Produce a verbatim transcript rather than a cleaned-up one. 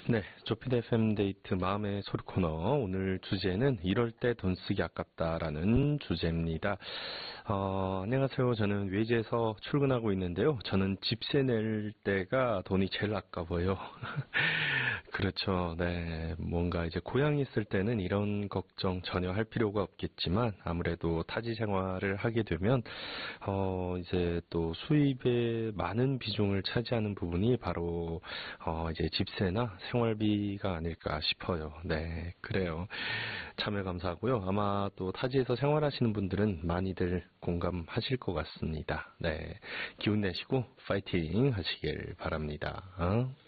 네, 조피디 에프엠 데이트 마음의 소리 코너. 오늘 주제는 이럴 때 돈 쓰기 아깝다라는 주제입니다. 어, 안녕하세요. 저는 외지에서 출근하고 있는데요. 저는 집세 낼 때가 돈이 제일 아까워요. 그렇죠. 네. 뭔가 이제 고향에 있을 때는 이런 걱정 전혀 할 필요가 없겠지만 아무래도 타지 생활을 하게 되면 어, 이제 또 수입의 많은 비중을 차지하는 부분이 바로 어, 이제 집세나 생활비가 아닐까 싶어요. 네, 그래요. 참여 감사하고요. 아마 또 타지에서 생활하시는 분들은 많이들 공감하실 것 같습니다. 네, 기운 내시고 파이팅 하시길 바랍니다. 어?